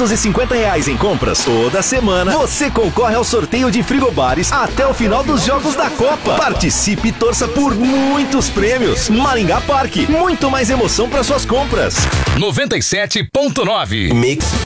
R$ 250 em compras toda semana, você concorre ao sorteio de frigobares até o final dos Jogos da Copa. Participe e torça por muitos prêmios. Maringá Parque, muito mais emoção para suas compras. 97.9 Mix.